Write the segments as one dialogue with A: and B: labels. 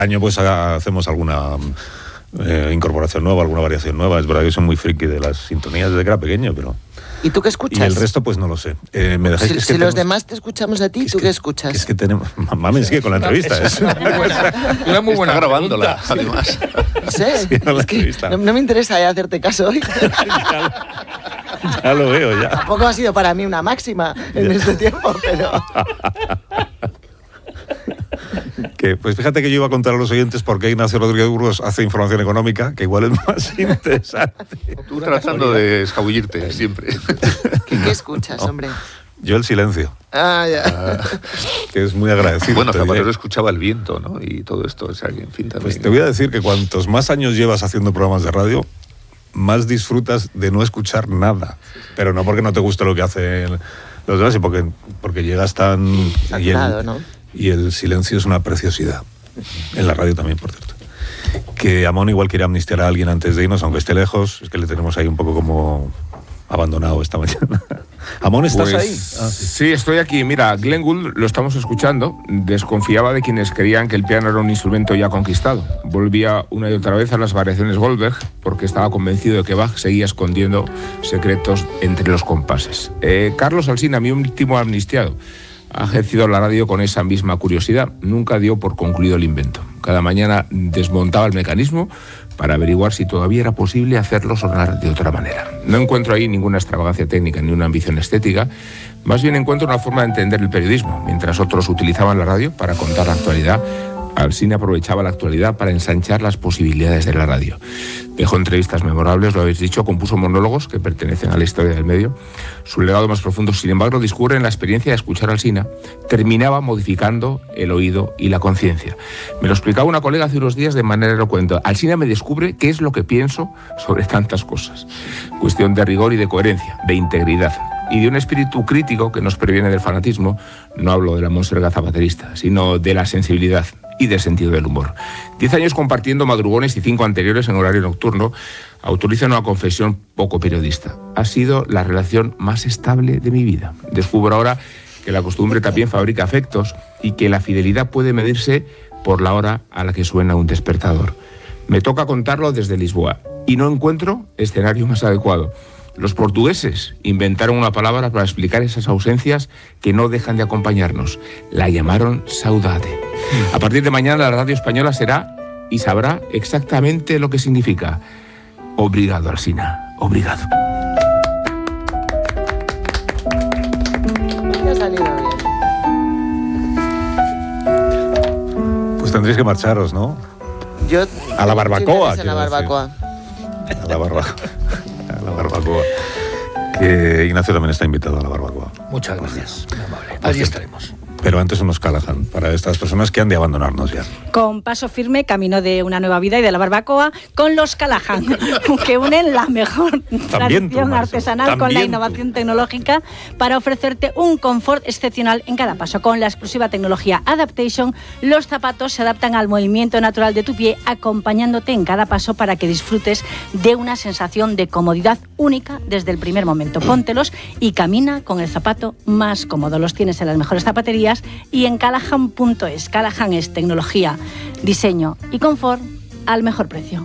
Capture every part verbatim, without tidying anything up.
A: año pues hacemos alguna eh, incorporación nueva, alguna variación nueva. Es verdad que soy muy friki de las sintonías desde que era pequeño, pero...
B: ¿Y tú qué escuchas?
A: Y el resto, pues no lo sé. Eh, ¿me dejáis,
B: si
A: es
B: si
A: que
B: los
A: tenemos...
B: demás te escuchamos a ti, ¿tú
A: que,
B: qué escuchas?
A: Que es que tenemos... Mamá me sigue con la entrevista.
C: Es una muy buena, una muy buena
D: Está grabándola,
C: pregunta.
D: además.
B: No sé,
A: Sí, no,
B: es que no, no me interesa ya hacerte caso hoy.
A: ya, ya lo veo, ya.
B: Tampoco ha sido para mí una máxima en
A: Ya.
B: este tiempo, pero...
A: Que, pues fíjate que yo iba a contar a los oyentes por qué Ignacio Rodríguez Burgos hace información económica, que igual es más interesante.
D: Tú tratando de escabullirte siempre.
B: ¿Qué, qué escuchas, hombre?
A: Yo el silencio,
B: Ah, ya.
D: Ah,
A: que es muy agradecido.
D: bueno,
A: te diré.
D: Zapatero escuchaba el viento, ¿no? Y todo esto, o sea, que en fin, también...
A: Pues te voy a decir que cuantos más años llevas haciendo programas de radio, más disfrutas de no escuchar nada. Pero no porque no te guste lo que hacen los demás, sino porque, porque llegas tan... y
B: Saturado,
A: el,
B: ¿no?
A: y el silencio es una preciosidad. En la radio también, por cierto. Que Amón igual quiere amnistiar a alguien antes de irnos, aunque esté lejos. Es que le tenemos ahí un poco como abandonado esta mañana. Amón, ¿estás
C: Pues,
A: ahí? Ah, sí.
C: sí, estoy aquí. Mira, Glenn Gould lo estamos escuchando. Desconfiaba de quienes creían que el piano era un instrumento ya conquistado. Volvía una y otra vez a las variaciones Goldberg porque estaba convencido de que Bach seguía escondiendo secretos entre los compases. Eh, Carlos Alsina, mi último amnistiado, ha ejercido la radio con esa misma curiosidad. Nunca dio por concluido el invento. Cada mañana desmontaba el mecanismo para averiguar si todavía era posible hacerlo sonar de otra manera. No encuentro ahí ninguna extravagancia técnica ni una ambición estética. Más bien encuentro una forma de entender el periodismo. Mientras otros utilizaban la radio para contar la actualidad, Alsina aprovechaba la actualidad para ensanchar las posibilidades de la radio. Dejó entrevistas memorables, lo habéis dicho, compuso monólogos que pertenecen a la historia del medio. Su legado más profundo, sin embargo, discurre en la experiencia de escuchar a Alsina. Terminaba modificando el oído y la conciencia. Me lo explicaba una colega hace unos días de manera elocuente. Alsina me descubre qué es lo que pienso sobre tantas cosas. Cuestión de rigor y de coherencia, de integridad y de un espíritu crítico que nos previene del fanatismo. No hablo de la monserga zapaterista, sino de la sensibilidad y del sentido del humor. Diez años compartiendo madrugones y cinco anteriores en horario nocturno autorizan una confesión poco periodista. Ha sido la relación más estable de mi vida. Descubro ahora que la costumbre también fabrica afectos y que la fidelidad puede medirse por la hora a la que suena un despertador. Me toca contarlo desde Lisboa y no encuentro escenario más adecuado. Los portugueses inventaron una palabra para explicar esas ausencias que no dejan de acompañarnos. La llamaron saudade. A partir de mañana la radio española será y sabrá exactamente lo que significa. Obrigado, Alsina. Obrigado.
B: Me ha salido bien.
A: Pues tendréis que marcharos, ¿no?
B: Yo...
A: A la barbacoa,
B: A la
A: quiero
B: barbacoa.
A: A la barbacoa. A la barbacoa. Que Ignacio también está invitado a la barbacoa.
E: Muchas gracias, muy amable.
A: Por
E: Allí
A: cierto.
E: estaremos.
A: Pero antes unos Callahan, para estas personas que han de abandonarnos ya.
F: Con paso firme, camino de una nueva vida y de la barbacoa, con los Callahan, que unen la mejor tradición
A: tú,
F: artesanal con
A: también
F: la
A: tú.
F: innovación tecnológica para ofrecerte un confort excepcional en cada paso. Con la exclusiva tecnología Adaptation, los zapatos se adaptan al movimiento natural de tu pie, acompañándote en cada paso para que disfrutes de una sensación de comodidad única desde el primer momento. Póntelos y camina con el zapato más cómodo. Los tienes en las mejores zapaterías y en Callahan punto es. Callahan es tecnología, diseño y confort al mejor precio.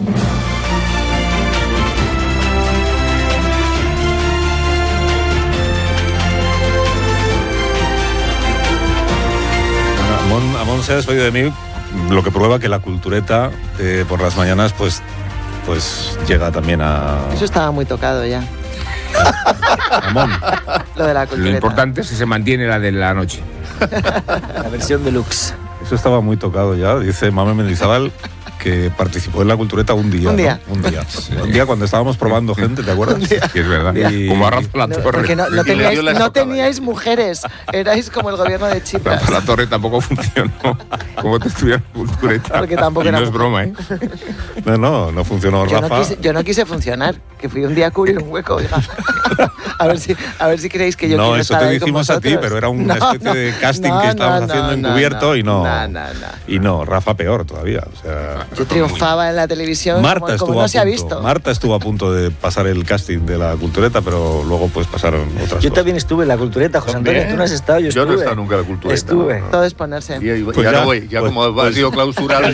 A: Bueno, Amón, Amón se ha despedido de mí, lo que prueba que la cultureta eh, por las mañanas pues, pues llega también a...
B: Eso estaba muy tocado ya.
A: Amón.
B: Lo de la
C: Lo
B: cultureta.
C: importante es que se mantiene la de la noche.
E: La versión deluxe.
A: Eso estaba muy tocado ya, dice Mame Mendizábal, que participó en la cultureta un día.
B: Un día.
A: ¿no? Un día. Un día cuando estábamos probando gente, ¿te acuerdas?
C: Sí, es verdad.
A: Y-
C: Como a Rafa La
B: No,
C: Torre.
B: porque no, no
D: Y le
B: teníais,
D: dio la
B: no
D: estocada.
B: teníais mujeres, erais como el gobierno de Chipras.
C: Rafa La Torre tampoco funcionó. Como te estuviera cultureta.
B: Porque tampoco
C: y
B: era
C: no es
B: mujer.
C: broma, ¿eh?
A: No, no, no funcionó
B: Yo no,
A: Rafa.
B: quise, yo no quise funcionar, que fui un día a cubrir un hueco, oiga. A ver si, a ver si creéis que yo
A: No,
B: quiero
A: eso
B: estar
A: te
B: ahí con
A: dijimos a ti,
B: vosotros.
A: pero era una
B: No,
A: especie
B: no,
A: de casting
B: no,
A: que estábamos
B: no,
A: haciendo
B: no,
A: encubierto
B: no,
A: y no.
B: no, no, no.
A: Y no, Rafa peor todavía. O sea,
B: Yo triunfaba en la televisión
A: Marta
B: como,
A: estuvo
B: como no
A: a
B: se ha
A: punto,
B: visto.
A: Marta estuvo a punto de pasar el casting de la cultureta, pero luego pues pasaron otras
E: Yo
A: cosas.
E: también estuve en la cultureta, José
D: ¿También?
E: Antonio. Tú no has estado, yo
D: Yo
E: estuve.
D: no he estado nunca en la cultureta.
E: Estuve.
D: ¿no?
B: Todo es ponerse.
D: Y, y
A: Pues
D: ahora
A: ya,
D: voy, ya
A: pues-
D: como ha
A: pues-
D: sido clausural,